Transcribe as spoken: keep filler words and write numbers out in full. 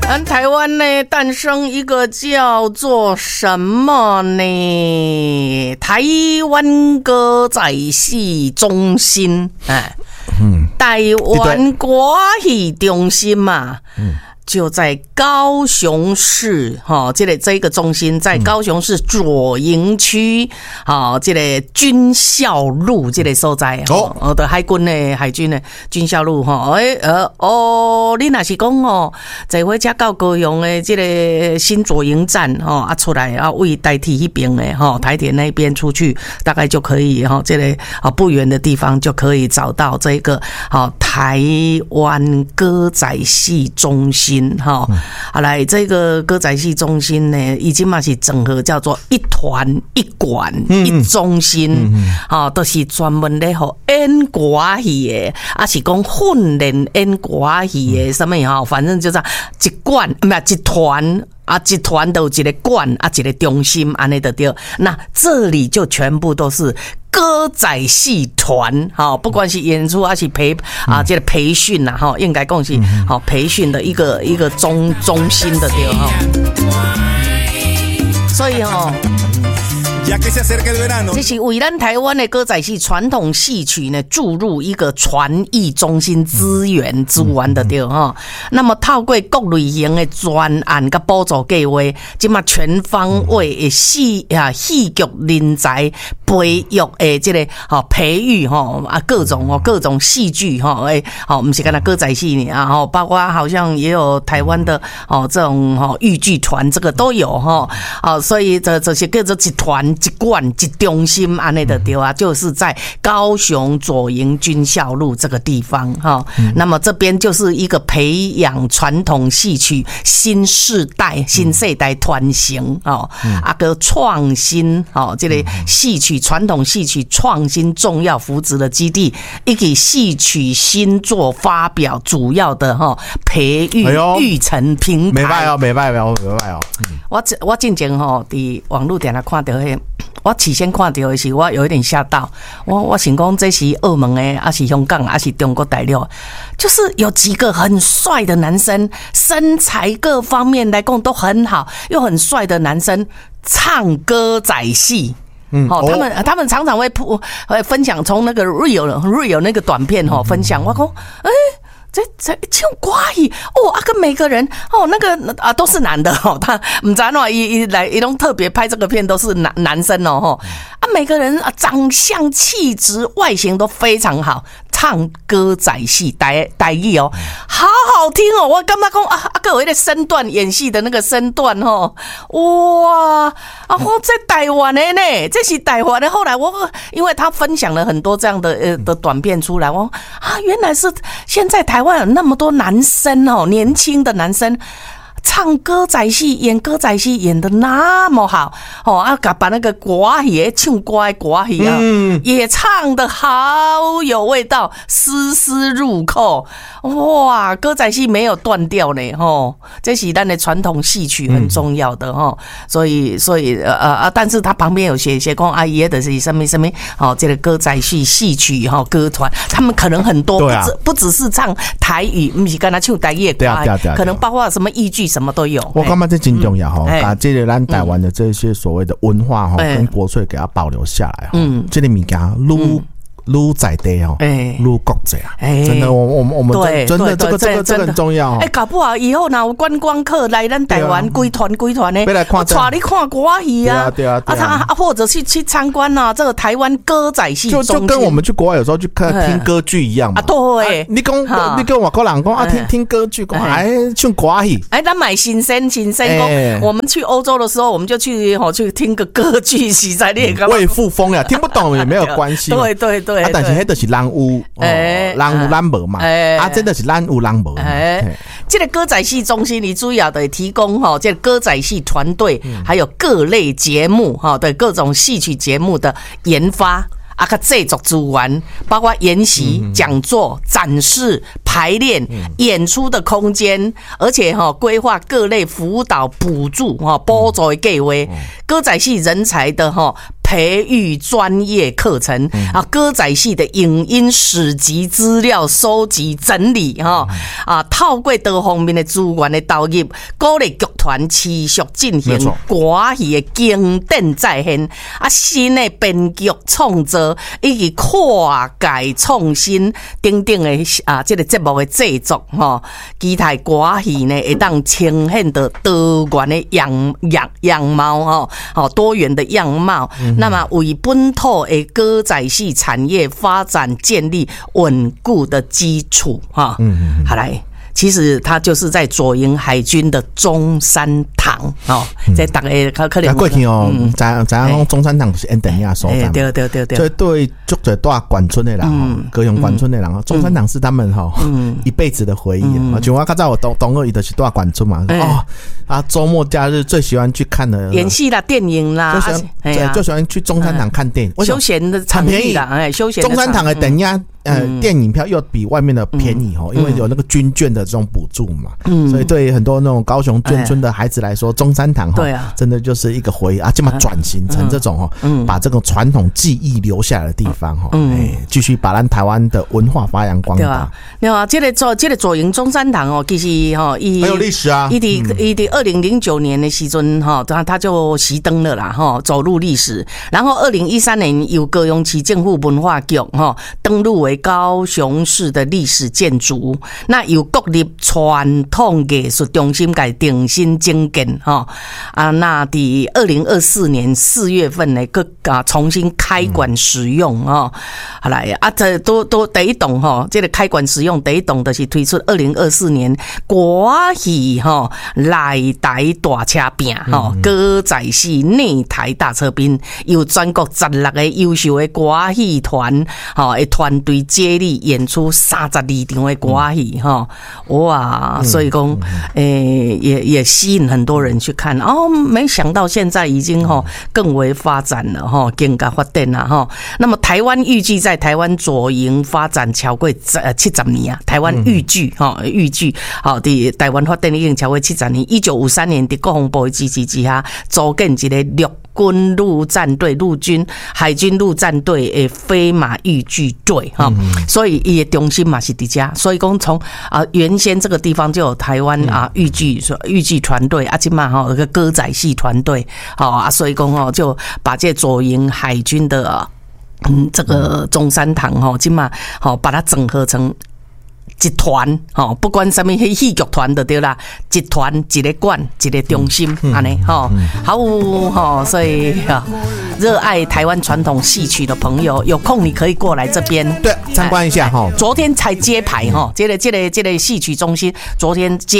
咱台湾呢诞生一个叫做什么呢？台湾歌仔戏中心，哎，嗯，台湾歌戏中心嘛，嗯。就在高雄市哈，这个这一个中心在高雄市左营区，好，这个军校路这个所在哦，哦的海军的海军的军校路哈，哎呃哦，你若是讲哦，坐火车到高雄的这个新左营站哈啊出来啊，为代替那边的哈台铁那边出去，大概就可以哈，这个啊不远的地方就可以找到这个好台湾歌仔戏中心。哈，啊来这个歌仔戏中心呢，已经嘛是整合叫做一团一馆、嗯、一中心，哈、嗯，都、就是专门咧吼演歌戏的，啊是讲训练演歌戏的什么哈，反正就是一馆唔係一团。啊，集团都有一个馆啊，一个中心，安尼就对。那这里就全部都是歌仔戏团，哈，不管是演出还是培啊，这个培训呐，哈，应该讲是好培训的一个一个中中心的对哈。所以哈。这是为咱台湾的歌仔戏传统戏曲呢注入一个传艺中心资源资源的对哈。那么透过各类型的专案跟补助计划，即嘛全方位的戏啊戏剧人才培育的这个好培育哈啊各种哦各种戏剧哈诶好，不是干那歌仔戏呢啊哈，包括好像也有台湾的哦这种哈豫剧团，这个都有哈啊，所以这这些叫做集团。一馆一中心安内的对啊，就是在高雄左营军校路这个地方哈、嗯。那么这边就是一个培养传统戏曲新世代、新世代传承哦，嗯、啊个创新哦，这个戏曲传统戏曲创新重要扶植的基地，以及戏曲新作发表主要的哈培育育成平台。 没拜哦，没拜哦，没拜哦。 我我进前吼，伫网络电台看到迄。我起先看到的是，我有一点吓到。我我想讲这是澳门的，还是香港，还是中国大陆？就是有几个很帅的男生，身材各方面来讲都很好，又很帅的男生唱歌仔戏。嗯，哦，他们他们常常会铺会分享从那个 real real 那个短片哈、哦、分享。我讲，哎、欸。这这唱歌戏哦，啊，跟每个人哦，那个啊都是男的哦，他唔知喏，一一来一种特别拍这个片都是男男生哦，吼啊，每个人啊长相、气质、外形都非常好，唱歌仔戏台台语哦，好好听哦，我感觉讲啊啊，各有一个身段演戏的那个身段哦，哇啊，我在台湾的呢，这是台湾的。后来我因为他分享了很多这样的呃的短片出来，我啊原来是现在台湾。台湾有那么多男生哦，年轻的男生唱歌仔戏、演歌仔戏演得那么好哦，啊，把那个歌戏唱歌的歌戏啊，嗯，也唱得好有味道，丝丝入扣。哇，歌仔戏没有断掉呢，吼，这是咱的传统戏曲很重要的哈、嗯，所以所以呃呃，但是他旁边有写写讲啊，也的是什么什么哦，这个歌仔戏戏曲哈歌团，他们可能很多，不只不只是唱台语，不是跟他唱台语歌，可能包括什么豫剧什么都有。 我感觉这真重要哈，把这个咱台湾的这些所谓的文化哈跟国粹给它保留下来哈，嗯，这个物件愈愈在地哦，哎，愈国际啊，哎，真的，我我们我们真的这个这个这个很重要。 哎，搞不好以后呢，有观光客来咱台湾，规团规团的， 来看， 带你看歌戏啊，对啊，对啊，啊，或者去去参观呐，这个台湾歌仔戏中心， 就就跟我们去国外有时候去看听歌剧一样嘛。啊， 对， 你讲你跟外国人讲啊，听听歌剧，讲哎唱歌戏， 哎，咱买新鲜新鲜讲，我们去欧洲的时候，我们就去吼去听个歌剧，实在你也未复风呀，听不懂也没有关系。 对对对。 啊，但是迄都是咱有，哎，咱有咱无嘛，啊，真的是咱有咱无。哎， 这个歌仔戏中心，你主要的提供哈，这个歌仔戏团队，还有各类节目哈的各种戏曲节目的研发。啊，个制作资源，包括研习、讲座、展示、排练、演出的空间，而且哈规划各类辅导、补助哈补助的计划，歌仔戏人才的哈培育专业课程、嗯、啊，歌仔戏的影音史籍资料收集整理哈、哦、啊，透过多方面的资源的投入，鼓励剧团持续进行歌戏的经典再现啊，新的编剧创作以及跨界创新等等的啊，这个节目的制作哈，期待歌戏呢会当呈现的多元的样样样貌哈，好多元的样貌，嗯、那么为本土的歌仔戏产业发展建立稳固的基础哈。嗯，好来。其实他就是在左营海军的中山堂哦，在大家可能过去哦，咱咱讲中山堂是印第安所在， 对对对对， 所以对足侪大关村的人，高雄关村的人，中山堂是他们哈一辈子的回忆啊。就我刚才我东东二伊的是大关村嘛，哦啊，周末假日最喜欢去看的演戏啦、电影啦， 就喜欢就喜欢去中山堂看电影， 休闲的很便宜啦，哎，休闲中山堂的等下。呃，电影票又比外面的便宜哦，因为有那个军券的这种补助嘛，嗯，所以对很多那种高雄眷村的孩子来说，中山堂哈，真的就是一个回忆啊，这么转型成这种哦，把这个传统技艺留下来的地方哈，哎，继续把咱台湾的文化发扬光大。 对啊，这个左这个左营中山堂哦，其实哈， 很有历史啊， 伊的伊的二零零九年的时阵哈，他他就熄灯了啦哈，走入历史。然后二零一三年由高雄市政府文化局哈登录为高雄市的历史建筑，那由国立传统艺术中心给定新增建哈啊，那第二零二四年四月份呢，个啊重新开馆使用哈，好来啊，这都都第一栋哈，这个开馆使用第一栋就是推出二零二四年歌戏哈来台大车饼哈歌仔戏内台大车兵，由全国十六个优秀的歌戏团哈的团队接力演出三十二场的歌戏哈，哇！所以讲，诶、欸，也也吸引很多人去看哦。没想到现在已经哈更为发展了哈，更加发展了哈。那么台湾预计在台湾左营发展超过呃七十年啊，台湾预计哈预计好的台湾发展已经超过七十年。一九五三年的国防部的支持之下，组建一个陆军陆战队、陆军海军陆战队的飞马豫剧队哈。所以伊的中心嘛是伫遮，所以讲从啊原先这个地方就有台湾啊豫剧豫剧团队，啊今嘛哈有个歌仔戏团队，好啊，所以讲哦就把这左营海军的嗯这个中山堂哈今嘛好把它整合成一团吼，不管什么戏剧团就对啦，一团一个馆一个中心安尼吼，好吼，所以热爱台湾传统戏曲的朋友，有空你可以过来这边对参观一下哈。 昨天才揭牌哈，这个这个这个戏曲中心昨天揭。